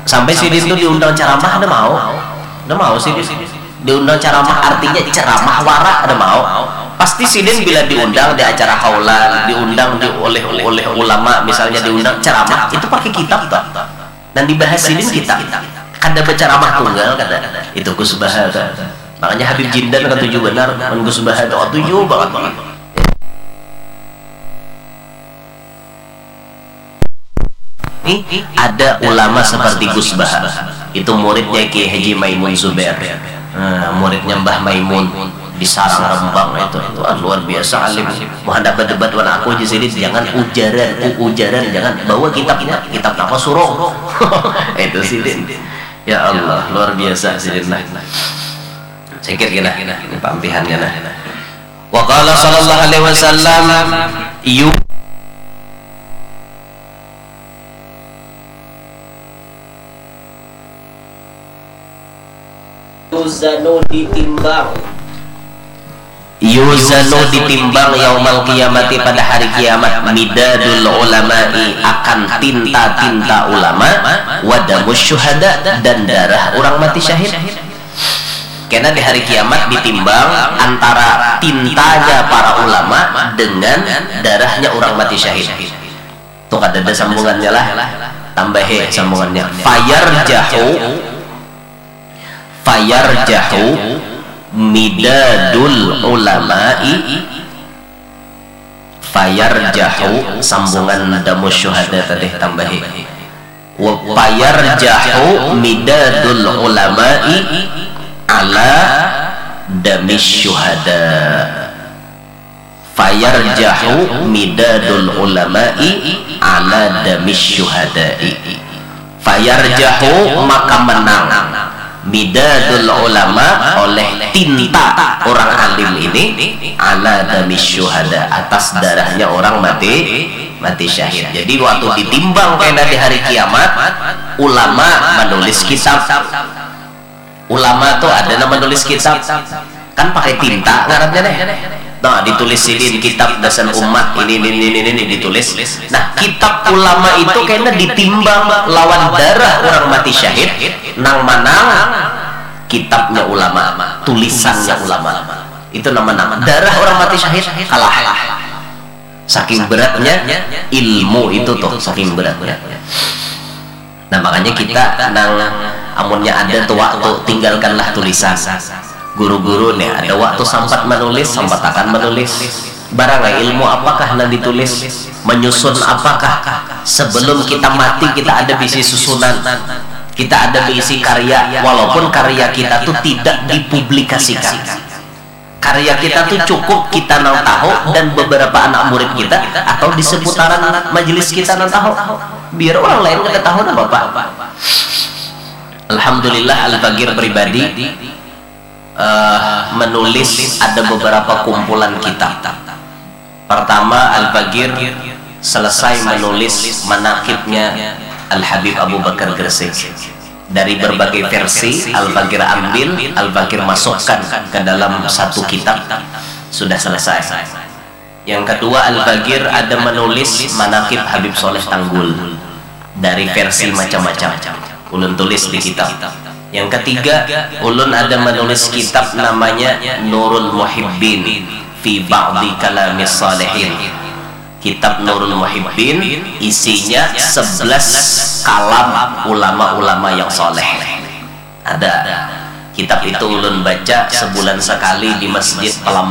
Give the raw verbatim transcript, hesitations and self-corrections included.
Sampai Sidin tuh diundang ceramah ada mau, ada mau Sidin diundang ceramah, artinya ceramah wara ada mau. Pasti Sidin bila diundang di acara kaulan, diundang di oleh oleh ulama misalnya, diundang ceramah itu pakai kitab tuh, dan dibahas Sidin kitab. Kada berceramah tunggal kada itu Gus Baha. Makanya Habib Jindan kan tujuh benar, men Gus Baha itu tujuh banget banget. Ini ada ulama seperti Gus Baha, itu muridnya Ki Haji Maimun Zubair, nah, muridnya Mbah Maimun di Sarang Rembang itu, itu ah, luar biasa alim. Mau ada debat warna aku di sini, jangan ujaran, ujaran jangan bawa kitabnya, kitab apa suruh itu Sidin. Ya Allah, luar biasa Sidin. Saya kira kira pampihannya nah. Wa qala sallallahu alaihi wasallam yu yuzanu ditimbang yuzanu ditimbang yaumal qiyamati pada hari kiamat midadul ulama'i akan tinta-tinta ulama wadamus syuhada dan darah orang mati syahid. Karena di hari kiamat ditimbang antara tintanya para ulama dengan darahnya orang mati syahid. Tuh ada sambungannya lah, tambah he sambungannya. Fayarjahu fayarjahu midadul ulama'i fayarjahu sambungan damus syuhada tadi tambah he. Wa fayarjahu midadul ulama'i ala damis syuhada. Fayarjahu midadul ulama'i ala damis syuhada'i. Fayarjahu maka menang midadul ulama oleh tinta orang alim ini ala damis syuhada atas darahnya orang mati mati syahid. Jadi waktu ditimbang kena di hari kiamat, ulama menulis kitab. Ulama tuh ada nama nulis kitab kan pakai tinta ngarannya deh. Nah ditulis Sidin kitab dasar umat ini ini ini ini ditulis. Nah kitab ulama itu kayaknya ditimbang lawan darah orang mati syahid, nang manang kitabnya ulama, tulisannya ulama. Itu nama-nama. Darah orang mati syahid kalah. Saking beratnya ilmu itu tuh, saking beratnya. Nah makanya kita nang amunnya ada tuh waktu tinggalkanlah tulisan. Guru-guru nih ada waktu sempat menulis, sempat akan menulis. Barang ilmu apakah yang ditulis, menyusun apakah sebelum kita mati kita ada bisi susunan, kita ada bisi karya, walaupun karya kita tuh tidak dipublikasikan. Karya kita tuh cukup kita nang tahu dan beberapa anak murid kita atau di seputaran majelis kita nang tahu, biar orang lain nggak tahu dah Bapak. Alhamdulillah Al-Bagir pribadi uh, menulis ada beberapa kumpulan kitab. Pertama Al-Bagir selesai menulis manaqibnya Al-Habib Abu Bakar Gresik. Dari berbagai versi Al-Bagir ambil, Al-Bagir masukkan ke dalam satu kitab, sudah selesai. Yang kedua Al-Bagir ada menulis manaqib Habib Soleh Tanggul dari versi macam-macam, ulun tulis di kitab. Yang ketiga ulun ada menulis kitab namanya Nurul Muhibbin fi ba'di kalamis salihin. Kitab Nurul Muhibbin isinya sebelas kalam ulama-ulama yang soleh. Ada kitab itu ulun baca sebulan sekali di Masjid Pelam